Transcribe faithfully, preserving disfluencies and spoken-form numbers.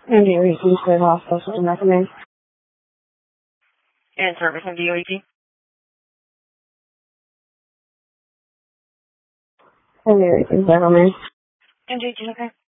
And do you receive for hospital system recommend? And service and D O E P? And do you receive settlement? And J T, okay.